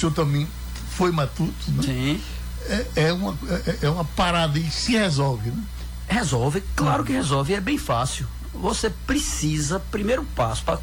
senhor também foi matuto, né? Sim. É uma parada e se resolve, né? Resolve, claro que resolve, é bem fácil. Você precisa, primeiro passo, para